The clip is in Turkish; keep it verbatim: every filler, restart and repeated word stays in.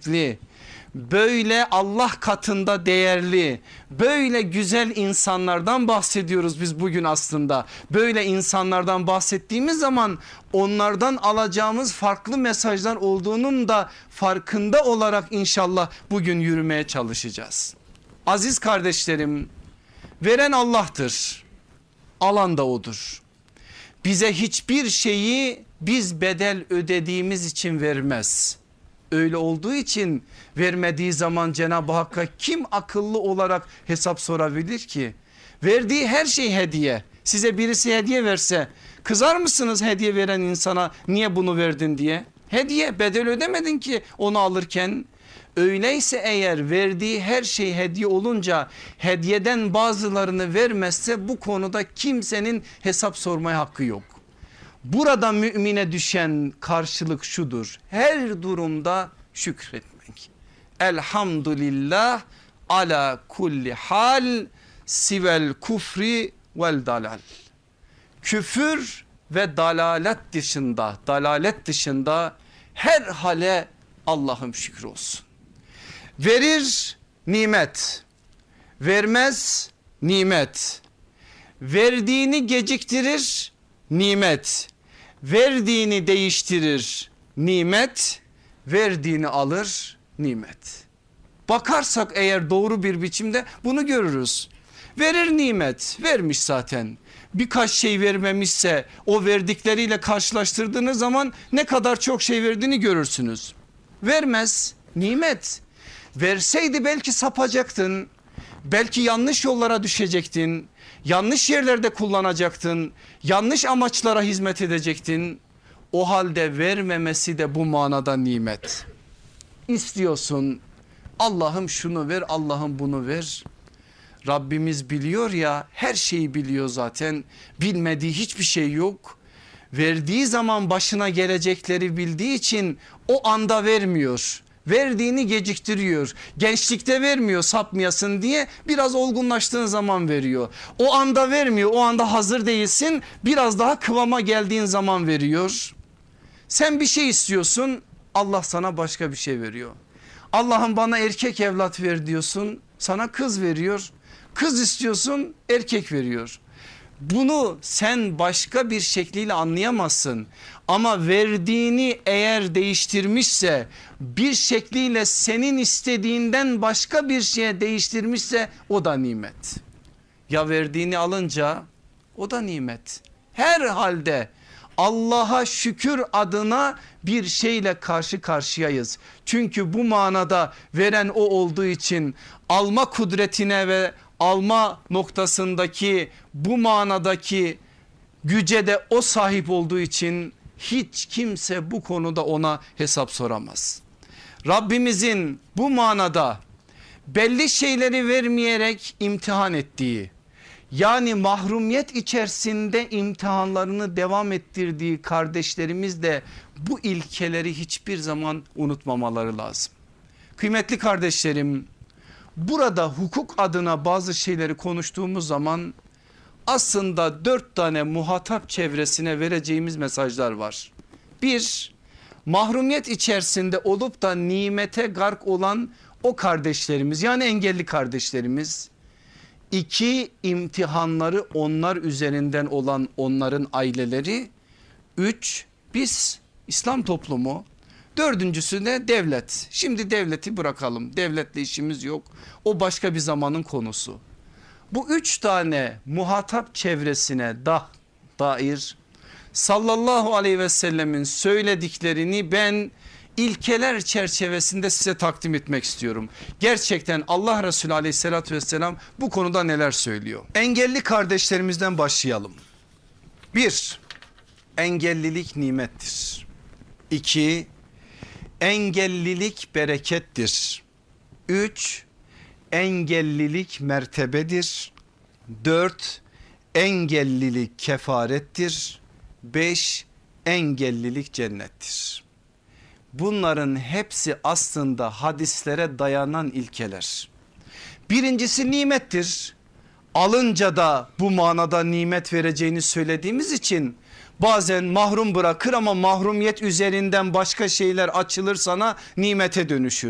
kıymetli, böyle Allah katında değerli, böyle güzel insanlardan bahsediyoruz biz bugün aslında. Böyle insanlardan bahsettiğimiz zaman onlardan alacağımız farklı mesajlar olduğunun da farkında olarak inşallah bugün yürümeye çalışacağız. Aziz kardeşlerim, veren Allah'tır, alan da odur. Bize hiçbir şeyi biz bedel ödediğimiz için vermez. Öyle olduğu için vermediği zaman Cenab-ı Hakk'a kim akıllı olarak hesap sorabilir ki? Verdiği her şey hediye. Size birisi hediye verse kızar mısınız hediye veren insana, niye bunu verdin diye? Hediye, bedel ödemedin ki onu alırken. Öyleyse eğer verdiği her şey hediye olunca hediyeden bazılarını vermezse bu konuda kimsenin hesap sormaya hakkı yok. Burada mümine düşen karşılık şudur: her durumda şükretmek. Elhamdülillah ala kulli hal sivel kufri vel dalal. Küfür ve dalalet dışında, dalalet dışında her hale Allah'ım şükür olsun. Verir nimet, vermez nimet, verdiğini geciktirir nimet, verdiğini değiştirir nimet, verdiğini alır nimet. Bakarsak eğer doğru bir biçimde bunu görürüz. Verir nimet, vermiş zaten. Birkaç şey vermemişse o verdikleriyle karşılaştırdığınız zaman ne kadar çok şey verdiğini görürsünüz. Vermez nimet. Verseydi belki sapacaktın, belki yanlış yollara düşecektin, yanlış yerlerde kullanacaktın, yanlış amaçlara hizmet edecektin. O halde vermemesi de bu manada nimet. İstiyorsun, Allah'ım şunu ver, Allah'ım bunu ver. Rabbimiz biliyor ya, her şeyi biliyor zaten, bilmediği hiçbir şey yok. Verdiği zaman başına gelecekleri bildiği için o anda vermiyor. Verdiğini geciktiriyor. Gençlikte vermiyor sapmayasın diye, biraz olgunlaştığın zaman veriyor. O anda vermiyor, o anda hazır değilsin, biraz daha kıvama geldiğin zaman veriyor. Sen bir şey istiyorsun, Allah sana başka bir şey veriyor. Allah'ım bana erkek evlat ver diyorsun, sana kız veriyor. Kız istiyorsun, erkek veriyor. Bunu sen başka bir şekliyle anlayamazsın. Ama verdiğini eğer değiştirmişse, bir şekliyle senin istediğinden başka bir şeye değiştirmişse o da nimet. Ya verdiğini alınca o da nimet. Her halde Allah'a şükür adına bir şeyle karşı karşıyayız. Çünkü bu manada veren o olduğu için alma kudretine ve alma noktasındaki bu manadaki güce de o sahip olduğu için hiç kimse bu konuda ona hesap soramaz. Rabbimizin bu manada belli şeyleri vermeyerek imtihan ettiği, yani mahrumiyet içerisinde imtihanlarını devam ettirdiği kardeşlerimiz de bu ilkeleri hiçbir zaman unutmamaları lazım. Kıymetli kardeşlerim, burada hukuk adına bazı şeyleri konuştuğumuz zaman aslında dört tane muhatap çevresine vereceğimiz mesajlar var. Bir, mahrumiyet içerisinde olup da nimete gark olan o kardeşlerimiz, yani engelli kardeşlerimiz. İki, imtihanları onlar üzerinden olan onların aileleri. Üç, biz İslam toplumu. Dördüncüsü de devlet. Şimdi devleti bırakalım, devletle işimiz yok, o başka bir zamanın konusu. Bu üç tane muhatap çevresine da, dair sallallahu aleyhi ve sellemin söylediklerini ben ilkeler çerçevesinde size takdim etmek istiyorum. Gerçekten Allah Resulü aleyhissalatü vesselam bu konuda neler söylüyor? Engelli kardeşlerimizden başlayalım. Bir, engellilik nimettir. İki, engellilik berekettir. Üç, engellilik mertebedir. Dört, engellilik kefarettir. Beş, engellilik cennettir. Bunların hepsi aslında hadislere dayanan ilkeler. Birincisi nimettir. Alınca da bu manada nimet vereceğini söylediğimiz için bazen mahrum bırakır ama mahrumiyet üzerinden başka şeyler açılır, sana nimete dönüşür.